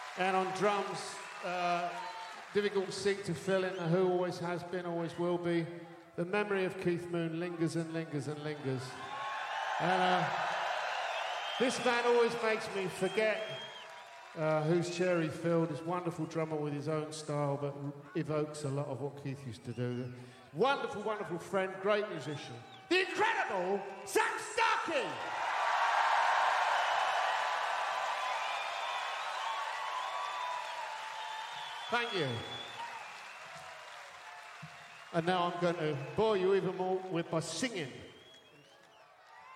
And on drums, difficult seat to fill in, the Who always has been, always will be. The memory of Keith Moon lingers and lingers and lingers. And this man always makes me forget who's Cherry Field, this wonderful drummer with his own style, but evokes a lot of what Keith used to do. Wonderful, wonderful friend, great musician. The incredible Sam Starkey! Thank you. And now I'm going to bore you even more with my singing.